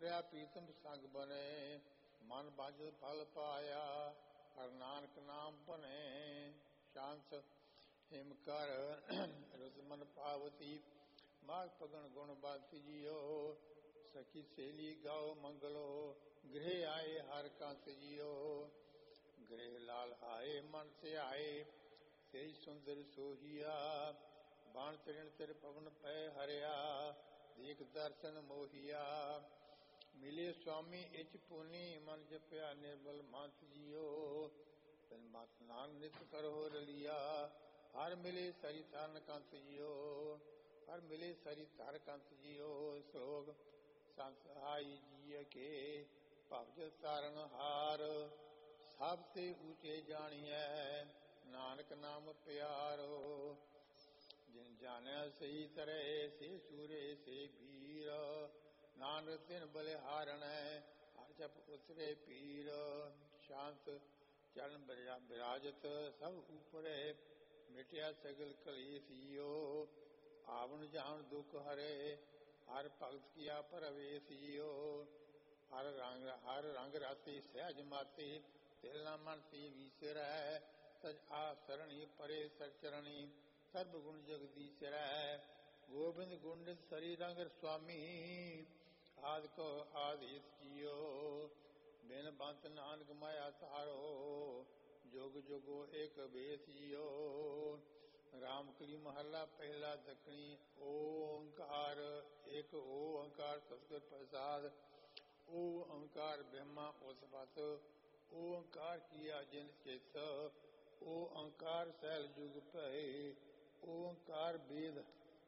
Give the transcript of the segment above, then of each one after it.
ਕਰਿਆ ਪ੍ਰੀਤਮ ਸੰਗ ਬਨੇ, ਮਨ ਬਾਝ ਫਲ ਪਾਇਆ, ਹਰ ਨਾਨਕ ਨਾਮ ਬਨੇ। ਸ਼ਾਂਤ ਹਿਮ ਕਰ ਰਸ ਮਨ ਪਾਵਤੀ, ਮਾਘ ਫਗਣ ਗੁਣ ਬਾਤੀ ਜੀਓ। ਸਖੀ ਸੇਲੀ ਗਾਓ ਮੰਗਲੋ, ਗ੍ਰਹਿ ਆਏ ਹਰ ਕੰਤ ਜੀਓ। ਗ੍ਰਹਿ ਲਾਲ ਆਏ ਮਨ ਤੇ ਆਏ, ਸਹੀ ਸੁੰਦਰ ਸੋਹੀਆ। ਬਾਣ ਤ੍ਰਿਣ ਤਿਰ ਪਵਨ ਪੈ ਹਰਿਆ, ਦੇਖ ਦਰਸ਼ਨ ਮੋਹੀਆ। ਮਿਲੇ ਸੁਆਮੀ ਇਚ ਪੁਨੀ, ਮਨ ਜਪਿਆ ਨਿਰਮਲ ਮੰਤ ਜੀਓ। ਬਿਨ ਮਤ ਨਾਮ ਨਿਤ ਕਰੋ ਰਲਿਆ, ਹਰ ਮਿਲੇ ਸਰੀ ਤਰਨ ਕੰਤ ਜੀਓ। ਹਰ ਮਿਲੇ ਸਰੀ ਧਰ ਕੰਤ ਜੀਓ। ਸਲੋਕ ਸੰਤ ਆਈ ਜੀਅ ਕੇ, ਭਵਜਲ ਤਾਰਨ ਹਾਰ। ਸਭ ਤੇ ਊਚੇ ਜਾਣੀਐ, ਨਾਨਕ ਨਾਮ ਪਿਆਰੋ। ਜਿਨ ਜਾਣਿਆ ਸਹੀ ਤਰੈ, ਸੇ ਸੂਰੇ ਸੇ ਵੀਰ। ਨਾਨਕ ਤਿਨ ਬਲਿਹਾਰਣੈ, ਹਰ ਜਪ ਉਤਰੇ ਪੀਰ। ਸ਼ਾਂਤ ਚਰਨ ਬਿਰਾਜਤ ਸਭ ਉਪਰੇ, ਮਿਟਿਆ ਸਗਲ ਕਲੇਸ਼ੀਓ। ਆਵਣ ਜਾਣ ਦੁਖ ਹਰੇ, ਹਰ ਭਗਤ ਕੀਆ ਪ੍ਰਵੇਸ਼ੀਓ। ਹਰ ਰੰਗ ਰਾਤੀ ਸਹਿਜ ਮਾਤੀ, ਦਿਲ ਨਾ ਮਨ ਤੇ ਵੀਸਰੈ। ਸਜ ਆ ਸਰਣੀ ਪਰੇ ਸਰਚਰਣੀ, ਸਰਬ ਗੁਣ ਜਗਦੀਸ਼ਰੈ। ਗੋਬਿੰਦ ਗੁੰਡਿਤ ਸਰੀ ਰੰਗ ਸੁਆਮੀ, ਆਦਿ ਕੋ ਆਦੇਸ ਕੀਓ। ਬਿਨ ਬੰਤ ਨਾਨਕ ਮਾਇਆ ਤਾਰੋ, ਜੁਗ ਜੁਗੋ ਏਕ ਬੇਸ ਜੀਓ। ਰਾਮ ਕਲੀ ਮਹੱਲਾ ਪਹਿਲਾ ਦੱਖਣੀ। ਓੰਕਾਰ ਇੱਕ ਓੰਕਾਰ ਸਤਿਗੁਰ ਪ੍ਰਸਾਦ। ਓੰਕਾਰ ਬ੍ਰਹਮਾ ਉਸਪਤ, ਓੰਕਾਰ ਕੀਆ ਜਿਨ ਚਿਤ। ਓੰਕਾਰ ਸੈਲ ਜੁਗ ਭਏ, ਓੰਕਾਰ ਬੇਦ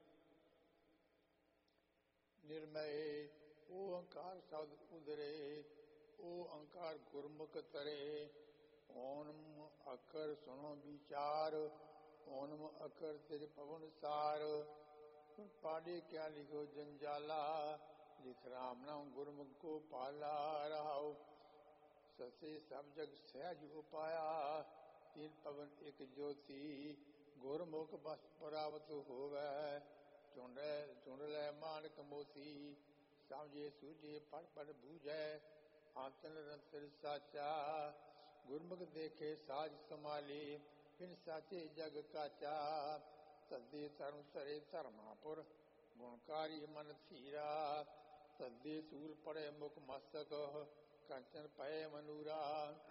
ਨਿਰਮਏ। ਓੰਕਾਰ ਸ਼ਬਦ ਉਦਰੇ, ਓੰਕਾਰ ਗੁਰਮੁਖ ਤਰੇ। ਓਨਮ ਅਖਰ ਸੁਣੋ ਵਿਚਾਰ, ਓਨਮ ਅਖਰ ਤੇਰੇ ਪਵਨ ਸਾਰ। ਪਾੜੇ ਕਿਆ ਲਿਖੋ ਜੰਜਾਲਾ, ਲਿਖ ਰਾਮ ਨਾਮ ਗੁਰਮੁਖ ਕੋ ਪਾਲਾ। ਰਹਾਉ ਸਸੇ ਸਭ ਜਗ ਸਹਿਜ ਉਪਾਇਆ, ਤਿਨ ਪਵਨ ਇਕ ਜੋਤੀ। ਗੁਰਮੁਖ ਬਸ ਪ੍ਰਾਪਤ ਹੋਵੈ, ਚੁਣ ਲੈ ਮਾਨਕ ਮੋਤੀ। ਸਮਝੇ ਸੂਝੇ ਪੜ ਪੜ ਬੂਝੈ, ਆਤਨ ਰੰਤਰ ਸਾਚਾ। ਗੁਰਮੁਖ ਦੇਖੇ ਸਾਜ ਸਮਾਲੀ, ਬਿਨ ਸਾਚੇ ਜਗ ਕਾਚਾ। ਤਦੇ ਧਰਮ ਧਰੇ ਧਰਮਾਪੁਰ, ਗੁਣਕਾਰੀ ਮਨ ਧੀਰਾ। ਤਦੇ ਸੂਲ ਪੜੇ ਮੁਖ ਮਸਤਕ, ਕੰਚਨ ਪਏ ਮਨੂਰਾ।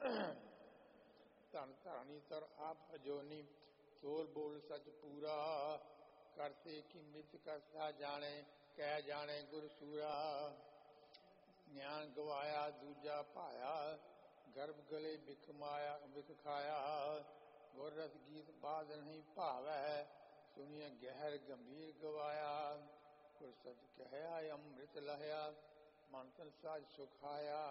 ਧਨ ਧਰਣੀ ਤਰ ਆਪ ਅਜੋਨੀ, ਤੋਲ ਬੋਲ ਸਚ ਪੂਰਾ। ਕਰਤੇ ਕੀ ਮਿਤ ਕਰਤਾ ਜਾਣੇ, ਕਹਿ ਜਾਣੇ ਗੁਰ ਸੂਰਾ। ਗਿਆਨ ਗਵਾਇਆ ਦੂਜਾ ਭਾਇਆ, ਗਰਭ ਗਲੇ ਬਿਖ ਖਾਇਆ। ਗੁਰ ਰਸ ਗੀਤ ਬਾਦ ਨਹੀਂ ਭਾਵੈ, ਸੁਣੀਏ ਗਹਿਰ ਗੰਭੀਰ ਗਵਾਇਆ। ਗੁਰ ਸਚ ਕਹਿਆ ਅੰਮ੍ਰਿਤ ਲਹਿਆ, ਮਨ ਤਨ ਸਾਜ ਸੁਖਾਇਆ।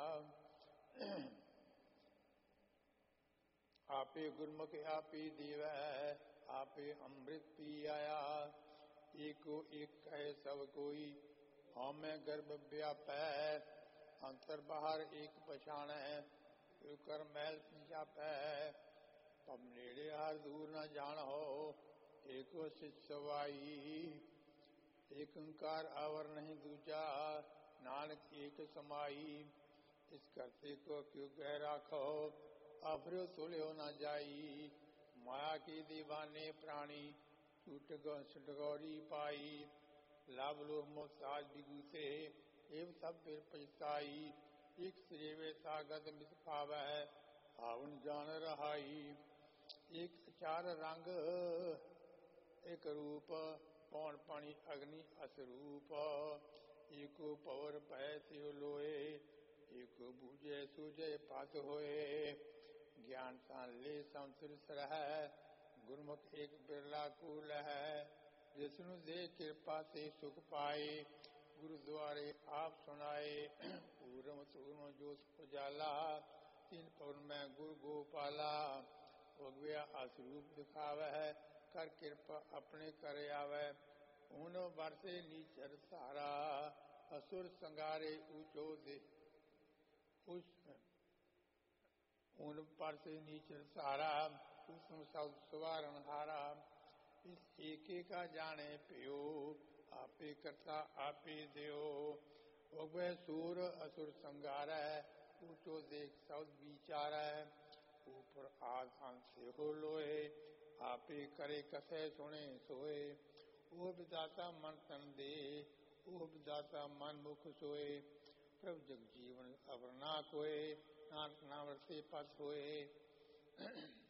ਆਪੇ ਗੁਰਮੁਖ ਆਪੇ ਦੇਵੈ, ਆਪੇ ਅੰਮ੍ਰਿਤ ਪੀ ਆਇਆ। ਏਕੋ ਏਕ ਕਹੈ ਸਭ ਕੋਈ, ਹਉਮੈ ਗਰਭ ਵਿਆਪੈ। ਅੰਤਰ ਬਾਹਰ ਏਕ ਪਛਾਣੈ, ਕਿਉ ਕਰ ਮੈਲ ਜਾਪੈ। ਪਬ ਨੇੜੇ ਹਰ ਦੂਰ ਨ ਜਾਣਹੁ, ਏਕੋ ਸਿਧ ਸਵਾਈ। ਏਕ ਓੰਕਾਰ ਅਵਰ ਨਹੀਂ ਦੂਜਾ, ਨਾਨਕ ਏਕ ਸਮਾਈ। ਇਸ ਕਰਤੇ ਕੋ ਕਿਉ ਕਹਿ ਰਾਖੋ, ਆਪਰਿਓ ਤੁਲਿਓ ਨ ਜਾਈ। ਮਾਇਆ ਕੀ ਦੀਵਾਨੇ ਪ੍ਰਾਣੀ, ਛੁਟਗੌਰੀ ਪਾਈ। ਲਾਭ ਲੋਭ ਮੋਹਤਾਜ ਬਿਗੂਤੇ, ਏਵ ਸਭ ਫਿਰ ਪਛਤਾਈ। ਇਕ ਸਜੇਵੇ ਤਾਗਤ ਮਿਤ ਪਾਵੈ, ਆਵਨ ਜਾਣ ਰਹਾਈ। ਇਕ ਚਾਰ ਰੰਗ ਇਕ ਰੂਪ, ਪੌਣ ਪਾਣੀ ਅਗਨੀ ਅਸਰੂਪ। ਏਕੋ ਪਵਰ ਭੈ ਤਿਉ ਲੋਏ, ਏਕੋ ਬੂਝੈ ਸੂਝੈ ਪਤ ਹੋਏ। ਗਿਆਨ ਤਾਂ ਲੈ ਸੰਤਰ ਸਰਹਿ, ਗੁਰਮੁਖ ਏਕ ਬਿਰਲਾ ਕੋ ਲਹੈ। ਜਿਸਨੂੰ ਦੇ ਕਿਰਪਾ ਤੇ ਸੁਖ ਪਾਏ, ਗੁਰੂ ਦੁਆਰੇ ਆਪ ਸੁਣਾਏ। ਪੂਰਮ ਸੂਰਮ ਜੋਤ ਉਜਾਲਾ, ਤਿਨ ਪਵਨ ਮੈਂ ਗੁਰ ਗੋਪਾਲਾ। ਉਗਵਿਆ ਅਸਰੂਪ ਦਿਖਾਵੈ, ਕਰ ਕਿਰਪਾ ਆਪਣੇ ਕਰ ਆਵੈ। ਹੁਣ ਵਰਸੇ ਨੀਚਰ ਸਾਰਾ, ਅਸੁਰ ਸੰਗਾਰੇ ਊਚੋ ਦੇ। ਹੁਣ ਪਰਸੇ ਨੀਚਰ ਸਾਰਾ, ਉਸਨੂੰ ਸਭ ਸਵਾਰਨ ਹਾਰਾ। ਇਸ ਏਕੇ ਕਾ ਜਾਣੇ ਪਿਓ, ਆਪੇ ਕਰਤਾ ਆਪੇ ਦਿਓ। ਉਗਵੇ ਸੂਰ ਅਸੁਰ ਸੰਗਾਰੈ, ਊਚੋ ਦੇਖ ਸਬਦ ਵਿਚਾਰੈ, ਉਪਰ ਆਧਾਨ ਸੇਹੋ ਲੋਏ, ਆਪੇ ਕਰੇ ਕਸੈ ਸੁਣੇ ਸੋਏ। ਉਹ ਵਿਦਾਤਾ ਮਨ ਤਨ ਦੇ, ਉਹ ਵਿਦਾਤਾ ਮਨ ਮੁਖ ਸੋਏ। ਪ੍ਰਭ ਜਗ ਜੀਵਨ ਅਵਰ ਨਾ ਕੋਏ, ਨਾਨਕ ਨਾਮ ਰਤੇ ਪਤ ਹੋਏ।